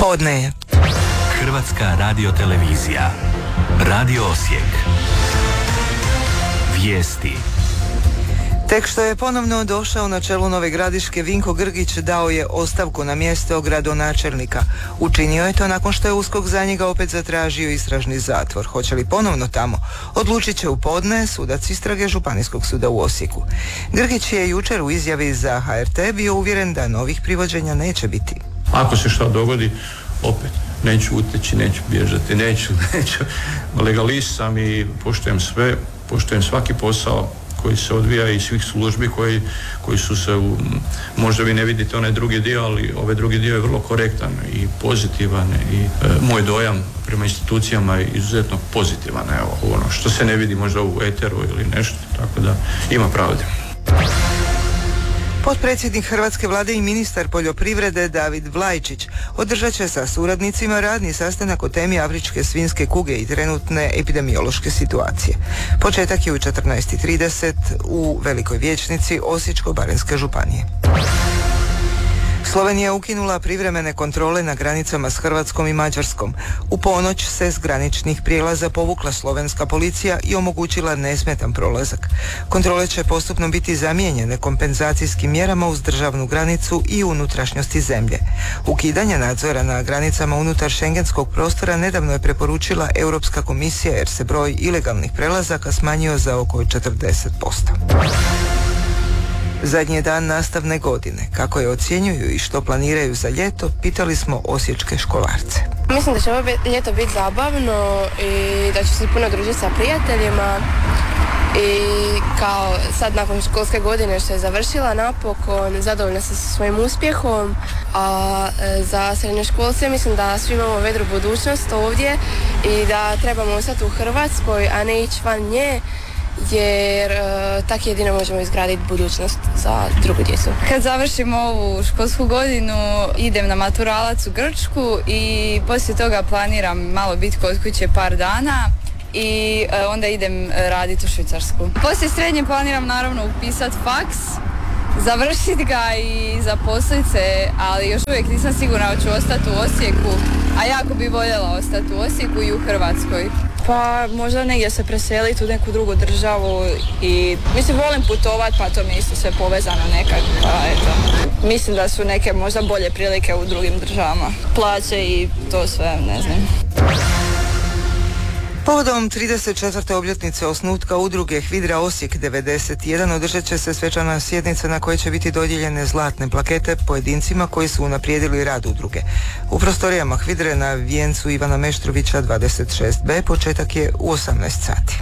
Podne je. Hrvatska radiotelevizija. Radio Osijek. Vijesti. Tek što je ponovno došao na čelo Nove Gradiške, Vinko Grgić dao je ostavku na mjesto gradonačelnika. Učinio je to nakon što je USKOK za njega opet zatražio istražni zatvor. Hoće li ponovno tamo? Odlučit će u podne sudac istrage Županijskog suda u Osijeku. Grgić je jučer u izjavi za HRT bio uvjeren da novih privođenja neće biti. Ako se što dogodi, opet neću uteći, neću bježati, neću. Legalist sam i poštujem svaki posao koji se odvija i svih službi koji su se možda vi ne vidite onaj drugi dio, ali ovaj drugi dio je vrlo korektan i pozitivan i moj dojam prema institucijama je izuzetno pozitivan. Evo, ono što se ne vidi možda u eteru ili nešto, tako da ima pravde. Potpredsjednik Hrvatske vlade i ministar poljoprivrede David Vlajčić održat će sa suradnicima radni sastanak o temi afričke svinjske kuge i trenutne epidemiološke situacije. Početak je u 14:30 u Velikoj vijećnici Osječko-baranjske županije. Slovenija je ukinula privremene kontrole na granicama s Hrvatskom i Mađarskom. U ponoć se s graničnih prijelaza povukla slovenska policija i omogućila nesmetan prolazak. Kontrole će postupno biti zamijenjene kompenzacijskim mjerama uz državnu granicu i unutrašnjosti zemlje. Ukidanje nadzora na granicama unutar šengenskog prostora nedavno je preporučila Europska komisija jer se broj ilegalnih prelazaka smanjio za oko 40%. Zadnji dan nastavne godine. Kako je ocjenjuju i što planiraju za ljeto, pitali smo osječke školarce. Mislim da će ovo ljeto biti zabavno i da ću se puno družiti sa prijateljima i kao sad nakon školske godine što je završila napokon, zadovoljna sam sa svojim uspjehom, a za srednjoškolce mislim da svi imamo vedru budućnost ovdje i da trebamo ostati u Hrvatskoj, a ne ići van nje, jer tako jedino možemo izgraditi budućnost za drugu djecu. Kad završim ovu školsku godinu idem na maturalac u Grčku i poslije toga planiram malo biti kod kuće par dana i onda idem raditi u Švicarsku. Poslije srednje planiram naravno upisati faks, završiti ga i zaposliti se, ali još uvijek nisam sigurna da ću ostati u Osijeku, a jako bi voljela ostati u Osijeku i u Hrvatskoj. Pa možda negdje se preseliti u neku drugu državu i mislim volim putovati, pa to mi isto sve povezano nekak, pa eto. Mislim da su neke možda bolje prilike u drugim državama. Plaće i to sve, ne znam. Povodom 34. obljetnice osnutka udruge HVIDRA Osijek 91 održat će se svečana sjednica na kojoj će biti dodijeljene zlatne plakete pojedincima koji su unaprijedili rad udruge. U prostorijama HVIDRE na vijencu Ivana Meštrovića 26B početak je u 18 sati.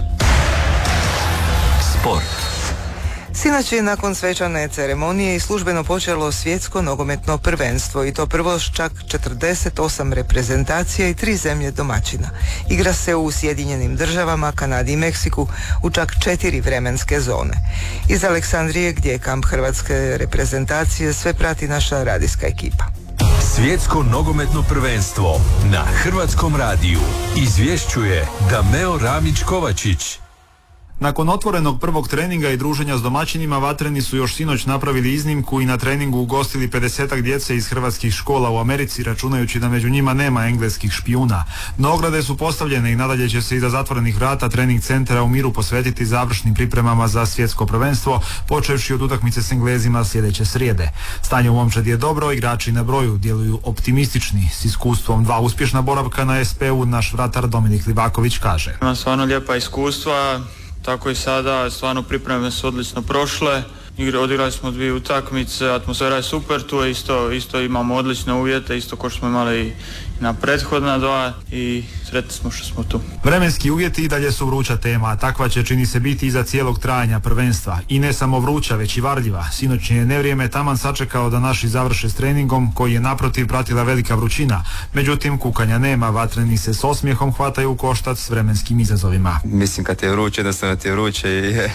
Sport. Sinoć je nakon svečane ceremonije i službeno počelo svjetsko nogometno prvenstvo i to prvo s čak 48 reprezentacija i 3 zemlje domaćina. Igra se u Sjedinjenim državama, Kanadi i Meksiku u čak 4 vremenske zone. Iz Aleksandrije, gdje je kamp hrvatske reprezentacije, sve prati naša radijska ekipa. Svjetsko nogometno prvenstvo na Hrvatskom radiju izvješćuje Dameo Ramić-Kovačić. Nakon otvorenog prvog treninga i druženja s domaćinima, vatreni su još sinoć napravili iznimku i na treningu ugostili 50-ak djece iz hrvatskih škola u Americi, računajući da među njima nema engleskih špijuna. No ograde su postavljene i nadalje će se iza zatvorenih vrata trening centra u Miru posvetiti završnim pripremama za svjetsko prvenstvo, počevši od utakmice s Englezima sljedeće srijede. Stanje u momčadi je dobro, igrači na broju djeluju optimistični. S iskustvom 2 uspješna boravka na SP-u naš vratar Dominik Livaković kaže. Ima stvarno lijepa iskustva. Tako i sada, stvarno pripreme su odlično prošle. Odigrali smo 2 utakmice, atmosfera je super, tu je isto imamo odlične uvjete, isto kao što smo imali i na prethodna 2 i sretni smo što smo tu. Vremenski uvjeti i dalje su vruća tema, a takva će čini se biti iza cijelog trajanja prvenstva. I ne samo vruća, već i varljiva. Sinoćnje je nevrijeme taman sačekao da naši završe s treningom, koji je naprotiv pratila velika vrućina. Međutim, kukanja nema, vatreni se s osmijehom hvataju u koštac s vremenskim izazovima. Mislim kad je vruće, jednostavno ti je vruće i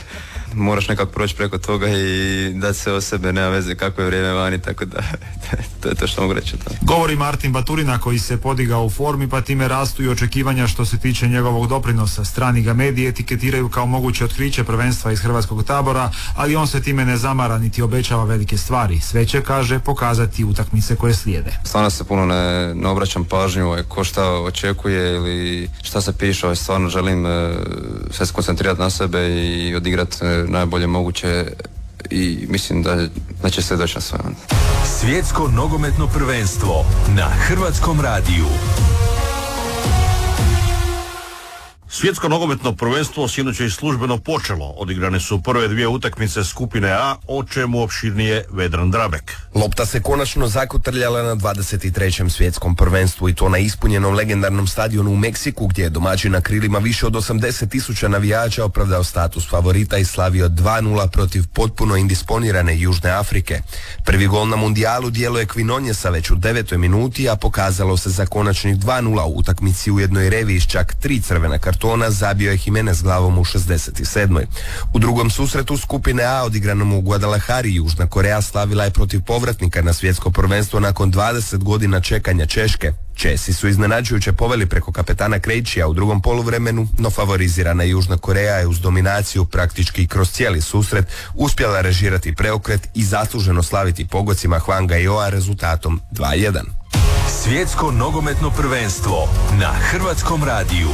moraš nekako proći preko toga i dati sve o sebe, nema veze kako je vrijeme vani, tako da to je to što mogu reći. Govori Martin Baturina koji se podigao u formi, pa time rastu i očekivanja što se tiče njegovog doprinosa. Strani ga mediji etiketiraju kao moguće otkriće prvenstva iz hrvatskog tabora, ali on se time ne zamara niti obećava velike stvari. Sve će, kaže, pokazati utakmice koje slijede. Stvarno se puno ne obraćam pažnju ko šta očekuje ili šta se piše, stvarno želim sve se koncentrirati na sebe i odigrati najbolje moguće i mislim da će se doći na svoje. Svjetsko nogometno prvenstvo na Hrvatskom radiju. Svjetsko nogometno prvenstvo sinoć je i službeno počelo. Odigrane su prve dvije utakmice skupine A, o čemu opširnije Vedran Drabek. Lopta se konačno zakotrljala na 23. svjetskom prvenstvu i to na ispunjenom legendarnom stadionu u Meksiku, gdje je domaćin na krilima više od 80.000 navijača opravdao status favorita i slavio 2-0 protiv potpuno indisponirane Južne Afrike. Prvi gol na mundijalu djelo je Quinonjesa već u 9. minuti, a pokazalo se za konačnih 2-0 u utakmici u jednoj reviji s čak 3 crvena kartona zabio je Jimenez glavom u 67. U drugom susretu skupine A odigranom u Guadalajari Južna Koreja slavila je protiv povratnika na svjetsko prvenstvo nakon 20 godina čekanja Češke. Česi su iznenađujuće poveli preko kapetana Krejčija u drugom poluvremenu, no favorizirana Južna Koreja je uz dominaciju praktički kroz cijeli susret uspjela režirati preokret i zasluženo slaviti pogocima Hwanga Yoa rezultatom 2-1. Svjetsko nogometno prvenstvo na Hrvatskom radiju.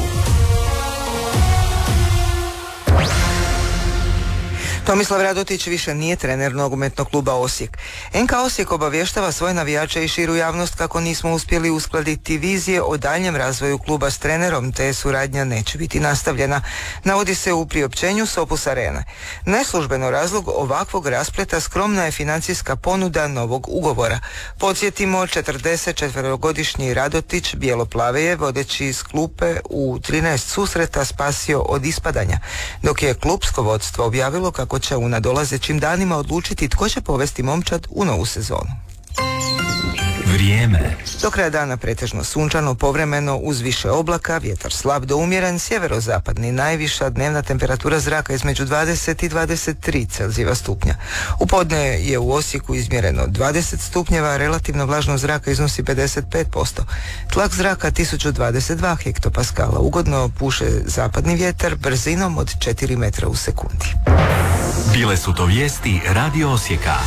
Tomislav Radotić više nije trener nogometnog kluba Osijek. NK Osijek obavještava svoje navijače i širu javnost kako nismo uspjeli uskladiti vizije o daljnjem razvoju kluba s trenerom, te suradnja neće biti nastavljena. Navodi se u priopćenju s Opus Arene. Neslužbeno razlog ovakvog raspleta skromna je financijska ponuda novog ugovora. Podsjetimo, 44-godišnji Radotić bijeloplave je vodeći iz klupe u 13 susreta spasio od ispadanja, dok je klupsko vodstvo objavilo kako će u nadolazećim danima odlučiti tko će povesti momčad u novu sezonu. Vrijeme. Do kraja dana pretežno sunčano, povremeno uz više oblaka, vjetar slab do umjeren, sjeverozapadni, najviša dnevna temperatura zraka između 20 i 23 Celzijeva stupnja. U podne je u Osijeku izmjereno 20 stupnjeva, relativno vlažnost zraka iznosi 55%. Tlak zraka 1022 hektopaskala, ugodno puše zapadni vjetar brzinom od 4 metra u sekundi. Bile su to vijesti Radio Osijeka.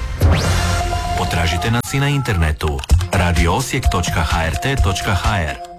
Potražite nas i na internetu radioosijek.hrt.hr.